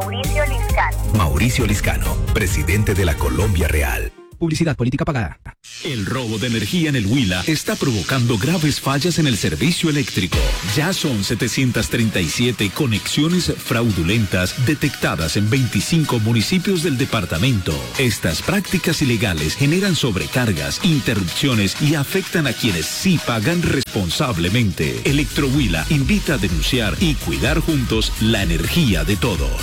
Mauricio Liscano. Mauricio Liscano, presidente de la Colombia Real. Publicidad política pagada. El robo de energía en el Huila está provocando graves fallas en el servicio eléctrico. Ya son 737 conexiones fraudulentas detectadas en 25 municipios del departamento. Estas prácticas ilegales generan sobrecargas, interrupciones y afectan a quienes sí pagan responsablemente. Electrohuila invita a denunciar y cuidar juntos la energía de todos.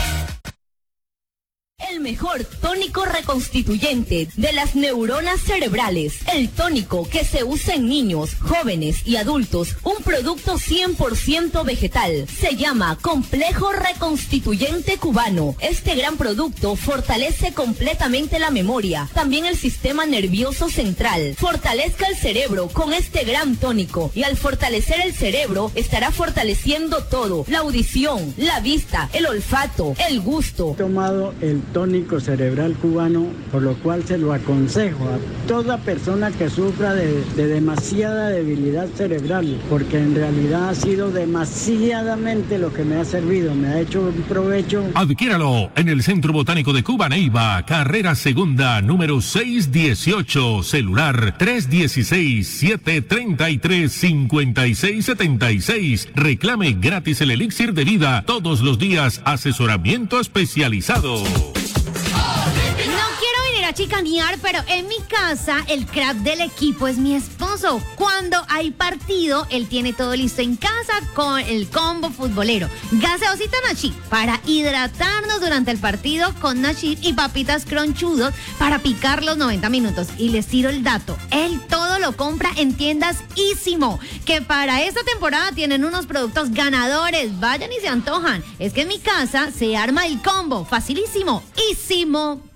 El mejor tónico reconstituyente de las neuronas cerebrales. El tónico que se usa en niños, jóvenes y adultos. Un producto 100% vegetal. Se llama Complejo Reconstituyente Cubano. Este gran producto fortalece completamente la memoria. También el sistema nervioso central. Fortalezca el cerebro con este gran tónico. Y al fortalecer el cerebro, estará fortaleciendo todo. La audición, la vista, el olfato, el gusto. He tomado el tónico cerebral cubano, por lo cual se lo aconsejo a toda persona que sufra de demasiada debilidad cerebral, porque en realidad ha sido demasiadamente lo que me ha servido, me ha hecho un provecho. Adquiéralo en el Centro Botánico de Cuba, Neiva, carrera segunda, número 618, celular 316-733-5676. Reclame gratis el elixir de vida, todos los días, asesoramiento especializado. Chicanear, pero en mi casa el crack del equipo es mi esposo. Cuando hay partido, él tiene todo listo en casa con el combo futbolero. Gaseosita Nachi para hidratarnos durante el partido con Nachi y papitas cronchudos para picar los 90 minutos. Y les tiro el dato, él todo lo compra en tiendas Ísimo, que para esta temporada tienen unos productos ganadores. Vayan y se antojan. Es que en mi casa se arma el combo, facilísimo, Ísimo.